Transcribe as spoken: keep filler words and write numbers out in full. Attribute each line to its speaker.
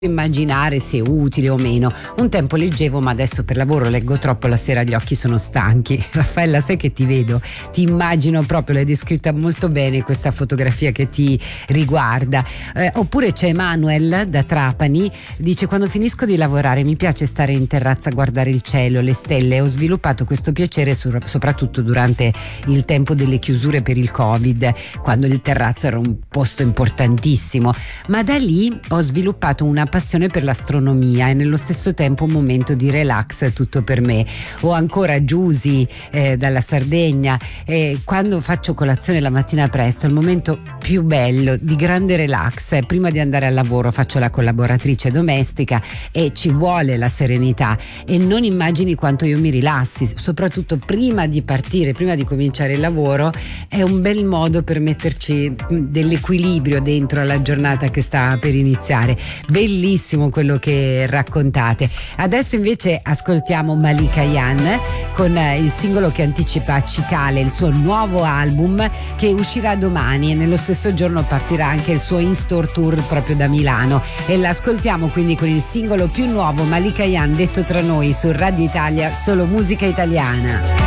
Speaker 1: immaginare se è utile o meno. Un tempo leggevo, ma adesso per lavoro leggo troppo, la sera gli occhi sono stanchi. Raffaella, sai che ti vedo, ti immagino proprio, l'hai descritta molto bene questa fotografia che ti riguarda. Eh, oppure c'è Emanuel da Trapani, dice: quando finisco di lavorare mi piace stare in terrazza a guardare il cielo, le stelle. Ho sviluppato questo piacere sur- soprattutto durante il tempo delle chiusure per il Covid, quando il terrazzo era un posto importantissimo, ma da lì ho sviluppato una passione per l'astronomia e nello stesso tempo un momento di relax tutto per me. O ancora Giusy eh, dalla Sardegna, eh, quando faccio colazione la mattina presto, il momento più bello di grande relax, eh, prima di andare al lavoro faccio la collaboratrice domestica e ci vuole la serenità, e non immagini quanto io mi rilassi, soprattutto prima di partire, prima di cominciare il lavoro. È un bel modo per metterci dell'equilibrio dentro alla giornata che sta per iniziare. Bellissimo quello che raccontate. Adesso invece ascoltiamo Malika Yan con il singolo che anticipa Cicale, il suo nuovo album che uscirà domani, e nello stesso giorno partirà anche il suo in-store tour proprio da Milano, e l'ascoltiamo quindi con il singolo più nuovo, Malika Yan, detto tra noi, su Radio Italia, solo musica italiana.